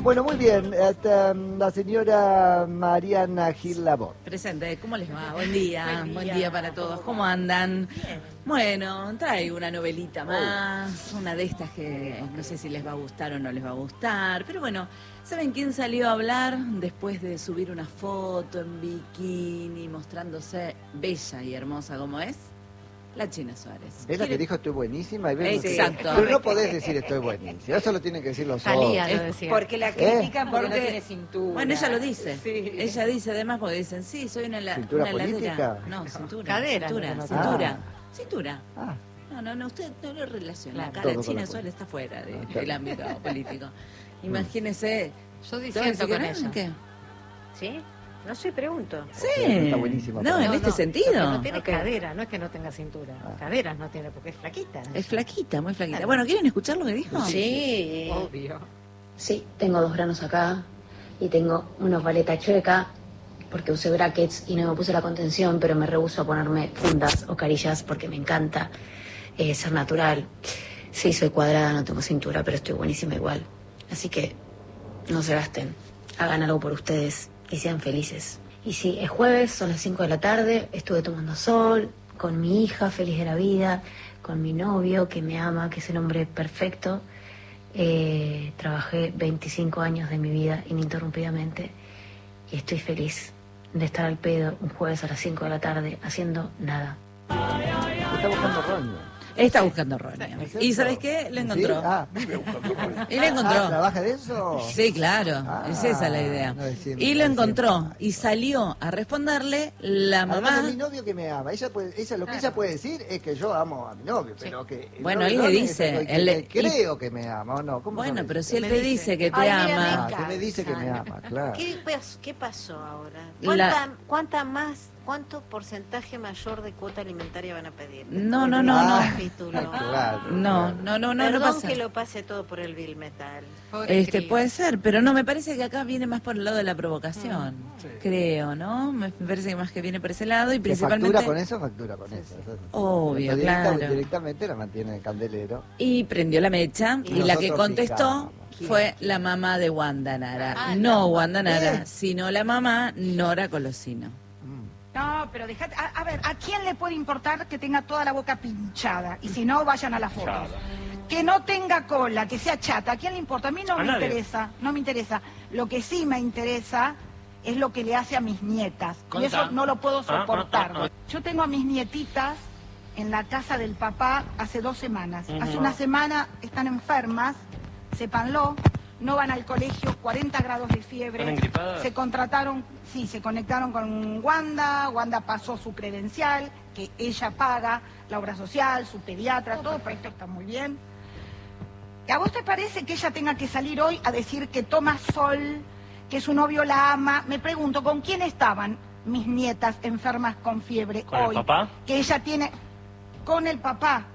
Bueno, muy bien. La señora Mariana Gil Labor. Presente, ¿cómo les va? Buen día para todos. ¿Cómo andan? Bueno, traigo una novelita más, una de estas que no sé si les va a gustar o no les va a gustar, pero bueno, ¿saben quién salió a hablar después de subir una foto en bikini mostrándose bella y hermosa como es? La China Suárez. Es la que dijo estoy buenísima. Y Exacto. Pero no podés decir estoy buenísima. Eso lo tienen que decir los otros. Lo decía. Porque la critican porque no tiene cintura. Bueno, ella lo dice. Sí. Ella dice además porque dicen, sí, soy una ¿Cintura heladera. política? No, cintura. Cadera. Cintura. Ah. No, usted no lo relaciona. Claro. Acá la China Suárez está fuera del ámbito político. Imagínese. Yo diciendo con ella. ¿Qué? ¿Sí? No sé, pregunto. Sí. Está buenísima. No, en este sentido. No tiene cadera, no es que no tenga cintura. Caderas no tiene porque es flaquita. Es flaquita, muy flaquita. Bueno, ¿quieren escuchar lo que dijo? Sí. Obvio. Sí, tengo 2 granos acá y tengo una paleta chueca porque usé brackets y no me puse la contención, pero me rehúso a ponerme fundas o carillas porque me encanta ser natural. Sí, soy cuadrada, no tengo cintura, pero estoy buenísima igual. Así que no se gasten, hagan algo por ustedes y sean felices. Y sí, es jueves, son las 5 de la tarde, estuve tomando sol con mi hija, feliz de la vida, con mi novio que me ama, que es el hombre perfecto. Trabajé 25 años de mi vida ininterrumpidamente y estoy feliz de estar al pedo un jueves a las 5 de la tarde haciendo nada. Está buscando Ronnie. Está buscando a Ronnie. ¿Es ¿Y eso? sabes qué? Le encontró. ¿Sí? Ah. Y le encontró. ¿Trabaja de eso? Sí, claro, es esa la idea. No decir- Y lo no encontró decir- y salió a responderle la Además mamá. es mi novio que me ama. Lo que ella puede decir es que yo amo a mi novio, pero que el Bueno, novio él le Ronnie dice, es el él le- que creo que me ama, ¿o no? ¿Cómo Bueno, sabes? pero si él Me te dice. dice que te Ay, mira, ama. Ah, que me dice que me ama, claro. ¿Qué pasó ahora? La- ¿Cuánto porcentaje mayor de cuota alimentaria van a pedir? No, no, Después no, del no. capítulo. Claro, No, claro. no Perdón pasa. que lo pase todo por el Bill Metal. Puede ser, pero no, me parece que acá viene más por el lado de la provocación, creo, ¿no? Me parece que más que viene por ese lado y Que principalmente... factura con eso. Obvio, Directamente- claro. Directamente la mantiene en el candelero. Y prendió la mecha Y y la que nosotros contestó picamos. fue la mamá de Wanda Nara. Ah, No Wanda Nara, ¿Eh? sino la mamá Nora Colosino. No, pero dejate. A ver, ¿a quién le puede importar que tenga toda la boca pinchada? Y si no, vayan a las fotos. Que no tenga cola, que sea chata. ¿A quién le importa? A mí no me interesa, no me interesa. Lo que sí me interesa es lo que le hace a mis nietas. Y eso no lo puedo soportar. Yo tengo a mis nietitas en la casa del papá hace 2 semanas. Hace una semana están enfermas, sépanlo. No van al colegio, 40 grados de fiebre. Se conectaron con Wanda pasó su credencial, que ella paga, la obra social, su pediatra, todo perfecto, está muy bien. ¿A vos te parece que ella tenga que salir hoy a decir que toma sol, que su novio la ama? Me pregunto, ¿con quién estaban mis nietas enfermas con fiebre ¿Con hoy? el papá? Que ella tiene... Con el papá.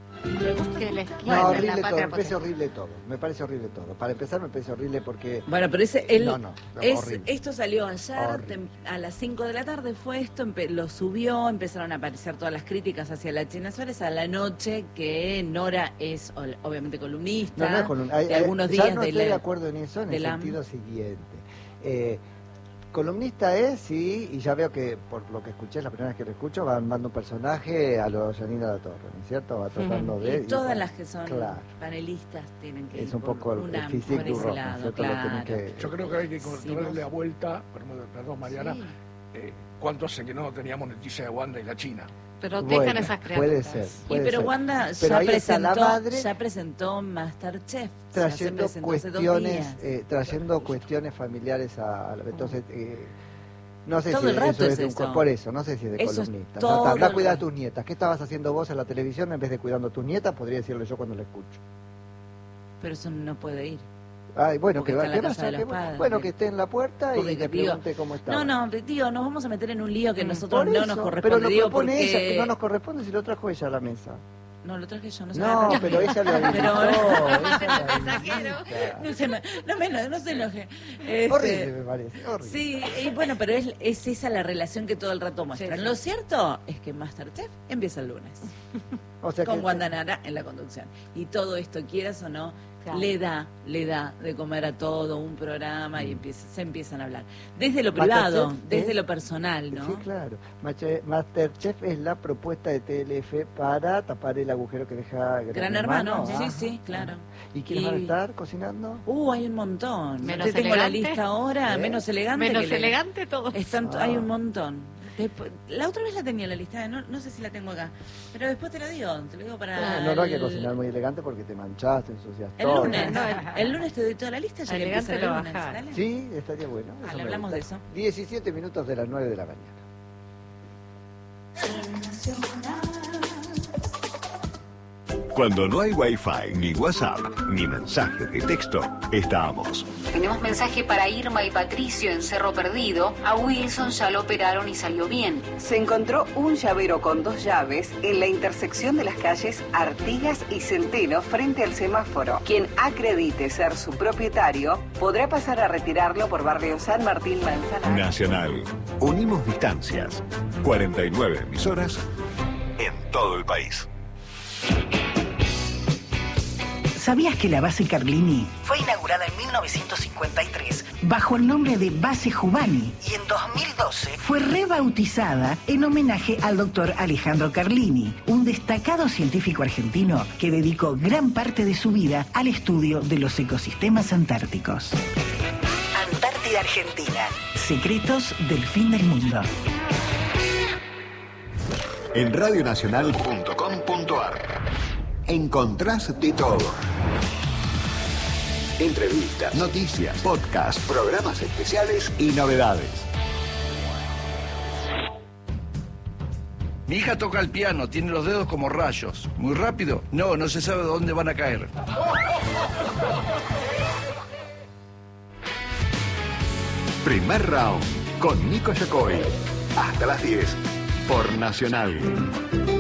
Que les No, bueno, horrible la todo, patria me parece potestad. horrible todo. Me parece horrible todo. Para empezar me parece horrible porque... Bueno, pero horrible. esto salió ayer, Horrible. a las 5 de la tarde fue esto, lo subió, empezaron a aparecer todas las críticas hacia la China Suárez a la noche, que Nora es obviamente columnista, No es con de algunos ya días no de estoy de la... acuerdo en eso en de el la- sentido siguiente. Columnista es, sí, y ya veo que por lo que escuché, la primera vez que lo escucho, va armando un personaje a los Janina La Torre, ¿no es cierto? Va tratando de... Y todas las que son Claro. panelistas tienen que Es ir un por poco el una físico por ese rojo, ¿no es lado, cierto? Lo tienen claro. que- Yo creo que hay que Sí, darle vos- la vuelta, perdón Mariana, Sí. ¿cuánto hace que no teníamos noticia de Wanda y la China? Pero Bueno, dejan esas criaturas. puede ser. Y puede pero ser. Wanda Pero ya ahí está la madre presentó Masterchef. Ya se trayendo presentó hace 2 cuestiones, días. trayendo cuestiones familiares entonces no sé Todo si el rato eso es es de eso. por eso, no sé si es de Eso es columnista. todo Anda a el cuidar a rato. tus nietas. ¿Qué estabas haciendo vos en la televisión en vez de cuidando a tus nietas? Podría decirle yo cuando la escucho. Pero eso no puede ir. Ay, bueno, Porque que está va, en la ¿qué casa pasa? de los Que- padres. bueno, que esté en la puerta Porque y le digo, pregunte cómo está. No, tío, nos vamos a meter en un lío que nosotros Por no eso, nos pero corresponde. lo Digo, propone porque... ella, que no nos corresponde si lo trajo ella a la mesa. No, lo traje yo, no se No, me pero ella lo habilitó. Pero- ella lo habilita. No se enoje. Horrible me parece, horrible. Sí, y bueno, pero es esa la relación que todo el rato muestran. Sí. Lo cierto es que Masterchef empieza el lunes. O sea Con que- Wanda Nara en la conducción. Y todo esto, quieras o no, Claro. le da de comer a todo un programa y se empiezan a hablar. Desde lo privado, Masterchef desde lo personal, ¿no? Sí, claro. Masterchef es la propuesta de TLF para tapar el agujero que deja Gran Hermano, Ah, sí, claro. ¿Y quiénes van a estar cocinando? Hay un montón. Menos Yo tengo la elegante. lista ahora, menos elegante. Menos que elegante todo. Hay un montón. La otra vez la tenía la lista, no sé si la tengo acá, pero después te lo digo para... No hay que cocinar muy elegante porque te manchás, te ensucias el todo. lunes, el lunes te doy toda la lista, ya que empieza Elegante el lo lunes. bajás. Dale. Sí, estaría bueno. eso Dale, me hablamos gusta. de eso. 17 minutos de las 9 de la mañana. Cuando no hay Wi-Fi, ni WhatsApp, ni mensaje de texto, estábamos. Tenemos mensaje para Irma y Patricio en Cerro Perdido. A Wilson ya lo operaron y salió bien. Se encontró un llavero con 2 llaves en la intersección de las calles Artigas y Centeno frente al semáforo. Quien acredite ser su propietario podrá pasar a retirarlo por barrio San Martín Manzanares. Nacional. Unimos distancias. 49 emisoras en todo el país. ¿Sabías que la base Carlini fue inaugurada en 1953 bajo el nombre de Base Juvani y en 2012 fue rebautizada en homenaje al doctor Alejandro Carlini, un destacado científico argentino que dedicó gran parte de su vida al estudio de los ecosistemas antárticos? Antártida Argentina. Secretos del fin del mundo. En radionacional.com.ar encontrás de todo. Entrevistas, noticias, podcasts, programas especiales y novedades. Mi hija toca el piano, tiene los dedos como rayos. ¿Muy rápido? No se sabe dónde van a caer. Primer round con Nico Yacoy. Hasta las 10 por Nacional.